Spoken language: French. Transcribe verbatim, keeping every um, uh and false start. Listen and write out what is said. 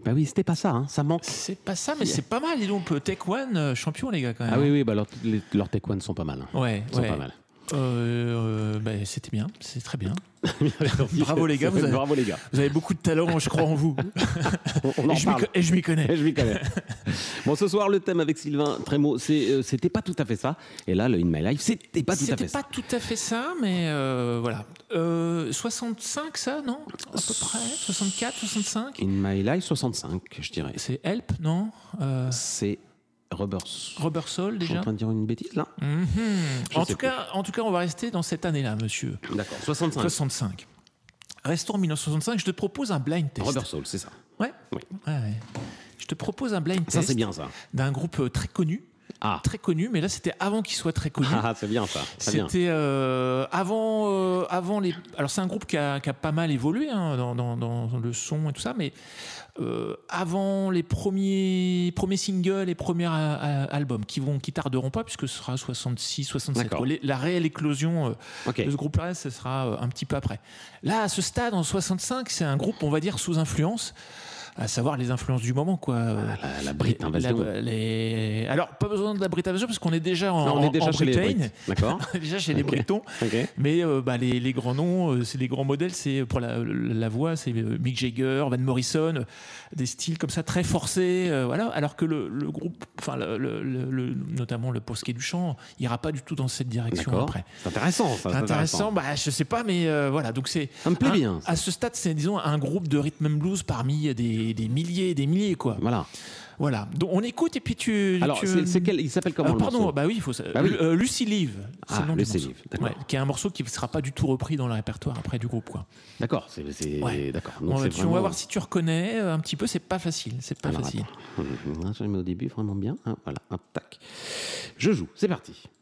Bah oui, c'était pas ça, hein, ça manque. C'est pas ça, mais c'est pas mal. Dis donc, Take One, euh, champion, les gars, quand même. Ah oui, oui, bah leurs les- leurs Take One sont pas mal. Hein. Ouais, Ils sont ouais. pas mal. Euh, euh, bah, c'était bien, c'est très bien. Bravo les gars, vous avez, Bravo les gars. vous avez beaucoup de talent, je crois en vous. On, on en et, je m'y parle. co- et je m'y connais. Et je m'y connais. Bon, ce soir, le thème avec Sylvain Trémaud, c'est, euh, c'était pas tout à fait ça. Et là, le In My Life, c'était pas tout à fait C'était ça. pas tout à fait ça, mais euh, voilà. Euh, soixante-cinq, ça, non? À peu près. soixante-quatre, soixante-cinq. In My Life, soixante-cinq, je dirais. C'est Help, non? euh, C'est Rubber Soul. Rubber Soul, Je suis en déjà. train de dire une bêtise, là Mhm. Je En sais tout cas, en tout cas, on va rester dans cette année-là, monsieur. D'accord, soixante-cinq. soixante-cinq. Restons en mille neuf cent soixante-cinq. Je te propose un blind test. Rubber Soul, c'est ça. Ouais. Oui. Ouais, ouais. Je te propose un blind Ça, test. c'est bien, ça. D'un groupe euh, très connu. Ah, Très connu, mais là, c'était avant qu'il soit très connu. ah c'est bien, ça. Très bien. C'était euh, avant, euh, avant les. Alors c'est un groupe qui a, qui a pas mal évolué hein, dans, dans, dans le son et tout ça, mais euh, avant les premiers premiers singles et premiers a- a- albums qui vont qui tarderont pas puisque ce sera soixante-six, soixante-sept. D'accord. quoi. Les- La réelle éclosion euh, Ok. de ce groupe-là, ce sera euh, un petit peu après. Là, à ce stade, en soixante-cinq, c'est un groupe, on va dire, sous influence. À savoir les influences du moment, quoi. La, la Brit Les- Invasion. la- les- Alors, pas besoin de la Brit Invasion parce qu'on est déjà en, Non, on est déjà en chez les Britain. Brits. D'accord. déjà chez les Ok. Britons. Ok. Mais euh, bah, les, les grands noms, euh, c'est les grands modèles, c'est pour la, la voix, c'est euh, Mick Jagger, Van Morrison, euh, des styles comme ça très forcés, euh, voilà. Alors que le, le groupe, enfin le, le- le- le- notamment le pour ce qui est du chant, ira pas du tout dans cette direction D'accord. après. C'est intéressant, ça. C'est intéressant, bah je sais pas, mais euh, voilà. Donc c'est Ça me plaît un- bien. À ce stade, c'est disons un groupe de rhythm and blues parmi des, des milliers, et des milliers quoi. Voilà. Voilà. Donc on écoute et puis tu. Alors, tu- c'est, c'est quel, il s'appelle comment Euh, le pardon, morceau bah oui, il faut ça. Bah oui. Euh, Lucy Live, c'est Ah, le nom Lucy du morceau. Live, d'accord. Ouais, qui est un morceau qui ne sera pas du tout repris dans le répertoire après du groupe, quoi. D'accord, c'est, c'est Ouais. d'accord. On Donc va, c'est tu- vraiment... on va voir si tu reconnais euh, un petit peu. C'est pas facile, c'est pas Alors, facile. attends. Hum, Je le mets au début vraiment bien. Hein, voilà, hop, tac. Je joue, c'est parti.